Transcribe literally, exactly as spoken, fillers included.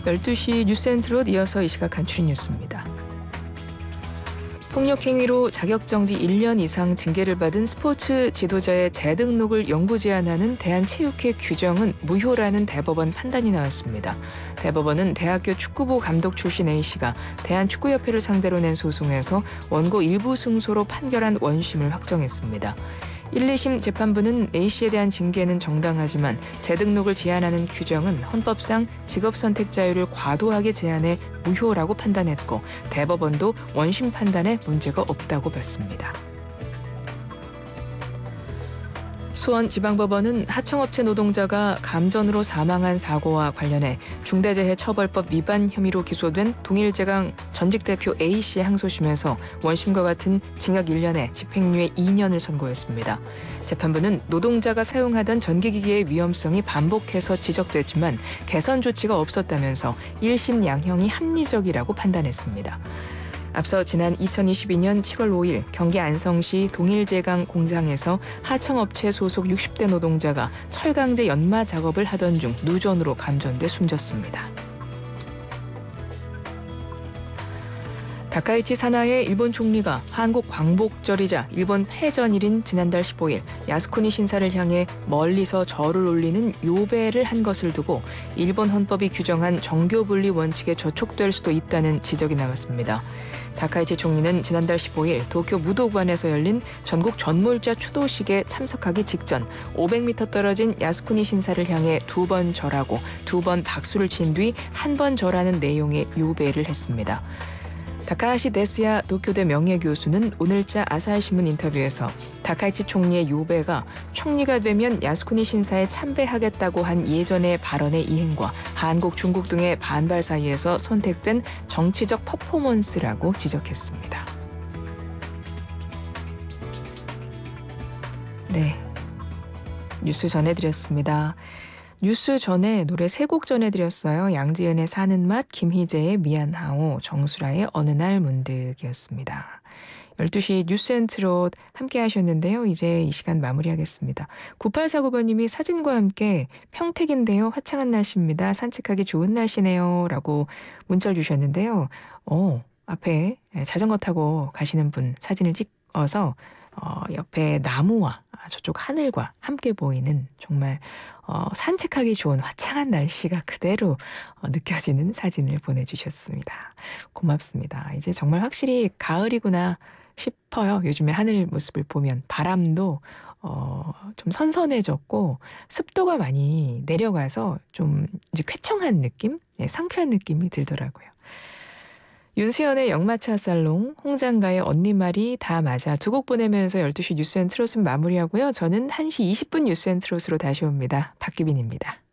열두 시 뉴스앤트롯 이어서 이 시각 간추린 뉴스입니다. 폭력행위로 자격정지 일 년 이상 징계를 받은 스포츠 지도자의 재등록을 영구 제한하는 대한체육회 규정은 무효라는 대법원 판단이 나왔습니다. 대법원은 대학교 축구부 감독 출신 A씨가 대한축구협회를 상대로 낸 소송에서 원고 일부 승소로 판결한 원심을 확정했습니다. 일, 이심 재판부는 A씨에 대한 징계는 정당하지만 재등록을 제한하는 규정은 헌법상 직업선택 자유를 과도하게 제한해 무효라고 판단했고 대법원도 원심 판단에 문제가 없다고 봤습니다. 수원지방법원은 하청업체 노동자가 감전으로 사망한 사고와 관련해 중대재해처벌법 위반 혐의로 기소된 동일제강 전직 대표 A씨의 항소심에서 원심과 같은 징역 일 년에 집행유예 이 년을 선고했습니다. 재판부는 노동자가 사용하던 전기기기의 위험성이 반복해서 지적됐지만 개선 조치가 없었다면서 일 심 양형이 합리적이라고 판단했습니다. 앞서 지난 이천이십이 년 칠월 오일 경기 안성시 동일제강 공장에서 하청업체 소속 육십 대 노동자가 철강제 연마 작업을 하던 중 누전으로 감전돼 숨졌습니다. 다카이치 사나이의 일본 총리가 한국 광복절이자 일본 패전일인 지난달 십오일 야스쿠니 신사를 향해 멀리서 절을 올리는 요배를 한 것을 두고 일본 헌법이 규정한 정교분리 원칙에 저촉될 수도 있다는 지적이 나왔습니다. 다카이치 총리는 지난달 십오일 도쿄 무도관에서 열린 전국 전몰자 추도식에 참석하기 직전 오백 미터 떨어진 야스쿠니 신사를 향해 두 번 절하고 두 번 박수를 친 뒤 한 번 절하는 내용의 요배를 했습니다. 다카하시 데스야 도쿄대 명예교수는 오늘자 아사히신문 인터뷰에서 다카이치 총리의 요배가 총리가 되면 야스쿠니 신사에 참배하겠다고 한 예전의 발언의 이행과 한국, 중국 등의 반발 사이에서 선택된 정치적 퍼포먼스라고 지적했습니다. 네, 뉴스 전해드렸습니다. 뉴스 전에 노래 세 곡 전해드렸어요. 양지은의 사는 맛, 김희재의 미안하오, 정수라의 어느 날 문득이었습니다. 열두 시 뉴스앤트롯 함께 하셨는데요. 이제 이 시간 마무리하겠습니다. 구팔사구 번님이 사진과 함께 평택인데요. 화창한 날씨입니다. 산책하기 좋은 날씨네요. 라고 문자를 주셨는데요. 어, 앞에 자전거 타고 가시는 분 사진을 찍어서 어, 옆에 나무와 저쪽 하늘과 함께 보이는 정말 어, 산책하기 좋은 화창한 날씨가 그대로 어, 느껴지는 사진을 보내주셨습니다. 고맙습니다. 이제 정말 확실히 가을이구나 싶어요. 요즘에 하늘 모습을 보면 바람도 어, 좀 선선해졌고 습도가 많이 내려가서 좀 이제 쾌청한 느낌, 네, 상쾌한 느낌이 들더라고요. 윤수연의 영마차 살롱, 홍장가의 언니 말이 다 맞아 두 곡 보내면서 열두 시 뉴스앤트롯은 마무리하고요. 저는 한 시 이십 분 뉴스앤트롯으로 다시 옵니다. 박기빈입니다.